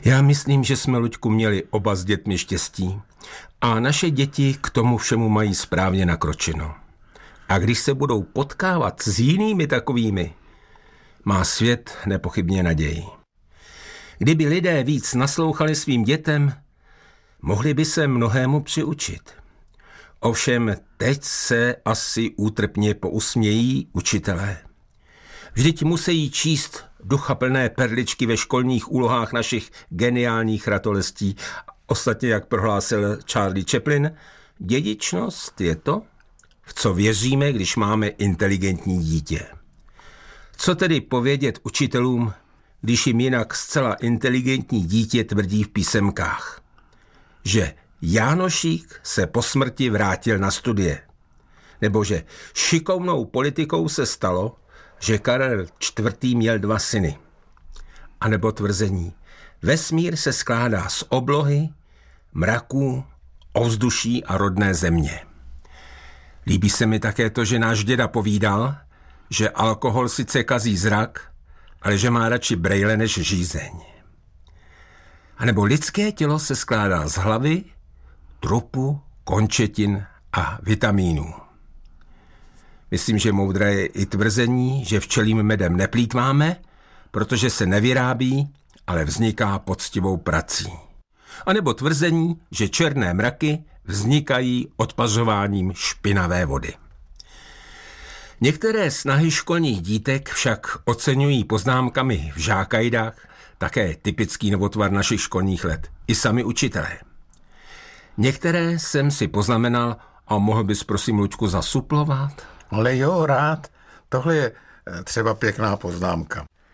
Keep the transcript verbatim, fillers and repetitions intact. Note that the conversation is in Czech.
Já myslím, že jsme, Luďku, měli oba s dětmi štěstí a naše děti k tomu všemu mají správně nakročeno. A když se budou potkávat s jinými takovými, má svět nepochybně naději. Kdyby lidé víc naslouchali svým dětem, mohli by se mnohému přiučit. Ovšem teď se asi útrpně pousmějí učitelé. Vždyť musí číst duchaplné perličky ve školních úlohách našich geniálních ratolestí. Ostatně, jak prohlásil Charlie Chaplin, dědičnost je to, v co věříme, když máme inteligentní dítě. Co tedy povědět učitelům, když jim jinak zcela inteligentní dítě tvrdí v písemkách, že Jánošík se po smrti vrátil na studie, nebo že šikovnou politikou se stalo, že Karel čtvrtý měl dva syny, a nebo tvrzení, vesmír se skládá z oblohy, mraků, ovzduší a rodné země. Líbí se mi také to, že náš děda povídal, že alkohol sice kazí zrak, ale že má radši brejle než žízeň. A nebo lidské tělo se skládá z hlavy, trupu, končetin a vitamínů. Myslím, že moudré je i tvrzení, že včelím medem neplýtváme, protože se nevyrábí, ale vzniká poctivou prací. A nebo tvrzení, že černé mraky vznikají odpařováním špinavé vody. Některé snahy školních dítek však oceňují poznámkami v žákajdách, také typický novotvar našich školních let, i sami učitelé. Některé jsem si poznamenal a mohl bys prosím, Luďku, zasuplovat? Ale jo, rád. Tohle je třeba pěkná poznámka.